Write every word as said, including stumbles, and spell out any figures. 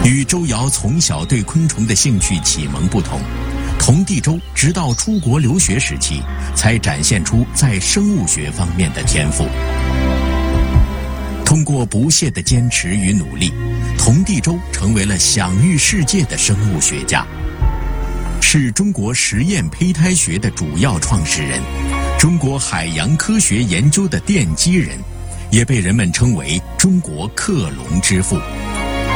与周尧从小对昆虫的兴趣启蒙不同，童第周直到出国留学时期，才展现出在生物学方面的天赋。通过不懈的坚持与努力，童第周成为了享誉世界的生物学家，是中国实验胚胎学的主要创始人，中国海洋科学研究的奠基人，也被人们称为中国克隆之父。